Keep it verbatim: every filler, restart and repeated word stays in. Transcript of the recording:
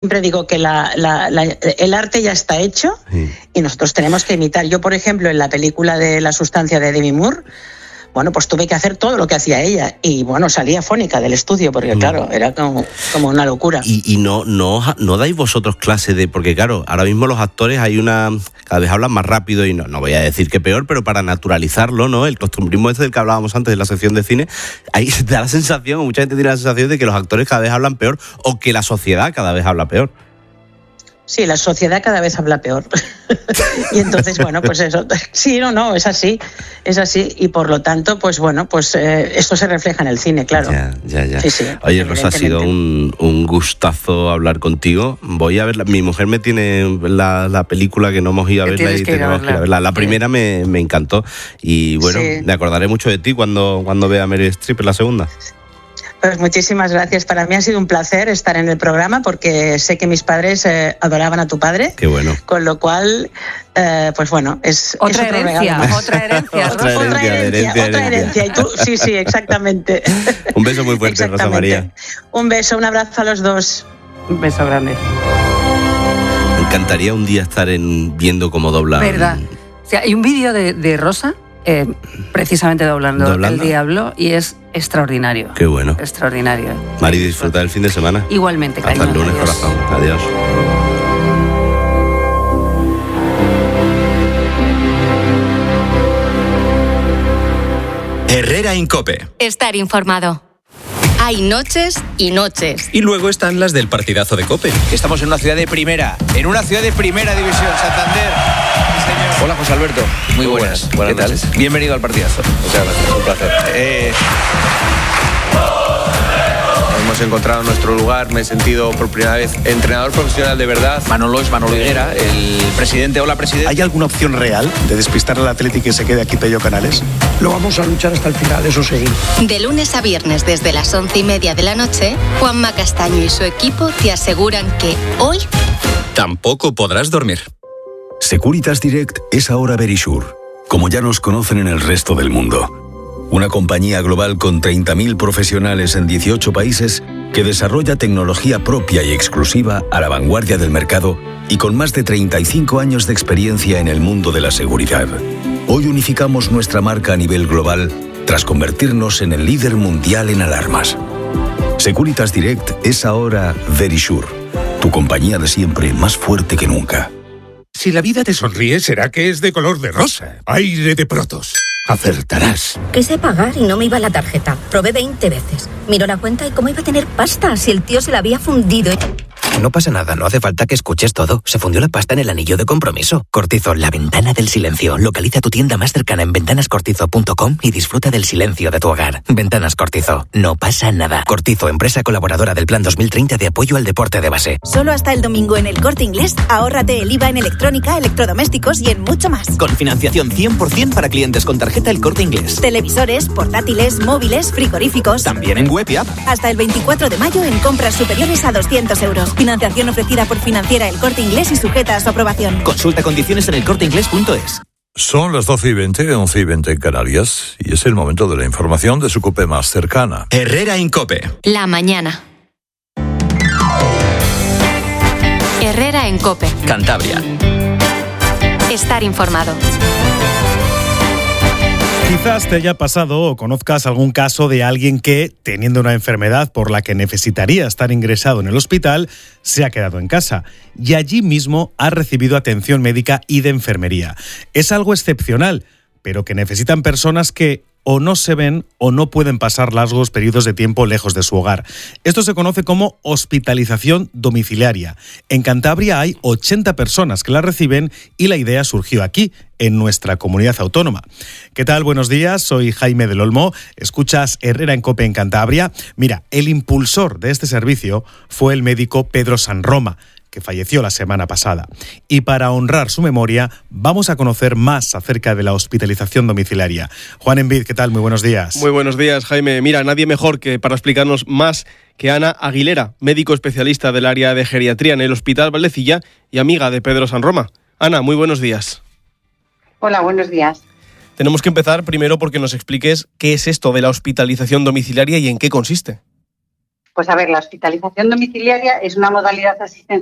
siempre digo que la, la, la, el arte ya está hecho sí. y nosotros tenemos que imitar. Yo, por ejemplo, en la película de La sustancia de Demi Moore, bueno, pues tuve que hacer todo lo que hacía ella y, bueno, salía fónica del estudio porque, claro, era como, como una locura. Y, y no, no, no dais vosotros clase de... Porque, claro, ahora mismo los actores hay una... Cada vez hablan más rápido y no, no voy a decir que peor, pero para naturalizarlo, ¿no? El costumbrismo este del que hablábamos antes de la sección de cine, ahí da la sensación, mucha gente tiene la sensación de que los actores cada vez hablan peor o que la sociedad cada vez habla peor. Sí, la sociedad cada vez habla peor. Y entonces, bueno, pues eso, sí, no, no, es así, es así. Y por lo tanto, pues bueno, pues eh, esto se refleja en el cine, claro. Ya, ya, ya. Sí, sí, oye, Rosa, ha sido un, un gustazo hablar contigo. Voy a ver, la, mi mujer me tiene la, la película que no hemos ido a verla y tenemos que ir a verla. La primera sí. me, me encantó y bueno, sí. me acordaré mucho de ti cuando, cuando vea Meryl Streep en la segunda. Pues muchísimas gracias. Para mí ha sido un placer estar en el programa porque sé que mis padres eh, adoraban a tu padre. Qué bueno. Con lo cual, eh, pues bueno, es otra es otro herencia, otra herencia, otra herencia, otra herencia, herencia, otra herencia. Y tú, sí, sí, exactamente. Un beso muy fuerte, Rosa María. Un beso, un abrazo a los dos. Un beso grande. Me encantaría un día estar en viendo cómo dobla. ¿Verdad? O sea, hay un vídeo de, de Rosa. Eh, precisamente doblando, doblando el Diablo y es extraordinario. Qué bueno. Extraordinario. Mari, disfruta del fin de semana. Igualmente, cariño. Hasta el lunes, adiós. corazón. Adiós. Herrera en COPE. Estar informado. Hay noches y noches. Y luego están las del partidazo de COPE. Estamos en una ciudad de primera, en una ciudad de primera división, Santander. Sí, hola, José Alberto. Muy, Muy buenas. buenas. buenas. ¿Qué noches? tal? Bienvenido al partidazo. Muchas gracias, un placer. Eh... Hemos encontrado nuestro lugar, me he sentido por primera vez entrenador profesional de verdad. Manolo es Manolo Higuera, el presidente. Hola, presidente. ¿Hay alguna opción real de despistar al Atleti y que se quede aquí Pello Canales? Lo vamos a luchar hasta el final, eso sí. De lunes a viernes desde las once y media de la noche, Juanma Castaño y su equipo te aseguran que hoy tampoco podrás dormir. Securitas Direct es ahora Verisure, como ya nos conocen en el resto del mundo. Una compañía global con treinta mil profesionales en dieciocho países que desarrolla tecnología propia y exclusiva a la vanguardia del mercado y con más de treinta y cinco años de experiencia en el mundo de la seguridad. Hoy unificamos nuestra marca a nivel global tras convertirnos en el líder mundial en alarmas. Securitas Direct es ahora Verisure, tu compañía de siempre más fuerte que nunca. Si la vida te sonríe, será que es de color de rosa. Aire de Protos. Acertarás. Quise pagar y no me iba la tarjeta. Probé veinte veces. Miró la cuenta y cómo iba a tener pasta si el tío se la había fundido. No pasa nada, no hace falta que escuches todo. Se fundió la pasta en el anillo de compromiso. Cortizo, la ventana del silencio. Localiza tu tienda más cercana en ventanas cortizo punto com y disfruta del silencio de tu hogar. Ventanas Cortizo. No pasa nada. Cortizo, empresa colaboradora del Plan dos mil treinta de apoyo al deporte de base. Solo hasta el domingo en El Corte Inglés, ahórrate el I V A en electrónica, electrodomésticos y en mucho más. Con financiación cien por ciento para clientes con tarjeta El Corte Inglés. Televisores, portátiles, móviles, frigoríficos. También en web y app. Hasta el veinticuatro de mayo en compras superiores a doscientos euros. Financiación ofrecida por Financiera El Corte Inglés y sujeta a su aprobación. Consulta condiciones en el corte inglés punto es. Son las doce y veinte, once y veinte en Canarias, y es el momento de la información de su COPE más cercana. Herrera en COPE. La mañana. Herrera en COPE. Cantabria. Estar informado. Quizás te haya pasado o conozcas algún caso de alguien que, teniendo una enfermedad por la que necesitaría estar ingresado en el hospital, se ha quedado en casa y allí mismo ha recibido atención médica y de enfermería. Es algo excepcional, pero que necesitan personas que o no se ven o no pueden pasar largos periodos de tiempo lejos de su hogar. Esto se conoce como hospitalización domiciliaria. En Cantabria hay ochenta personas que la reciben y la idea surgió aquí, en nuestra comunidad autónoma. ¿Qué tal? Buenos días, soy Jaime del Olmo. Escuchas Herrera en COPE en Cantabria. Mira, el impulsor de este servicio fue el médico Pedro Sanroma, que falleció la semana pasada. Y para honrar su memoria, vamos a conocer más acerca de la hospitalización domiciliaria. Juan Envid, ¿qué tal? Muy buenos días. Muy buenos días, Jaime. Mira, nadie mejor que para explicarnos más que Ana Aguilera, médico especialista del área de geriatría en el Hospital Valdecilla y amiga de Pedro Sanroma. Ana, muy buenos días. Hola, buenos días. Tenemos que empezar primero porque nos expliques qué es esto de la hospitalización domiciliaria y en qué consiste. Pues a ver, la hospitalización domiciliaria es una modalidad asistencial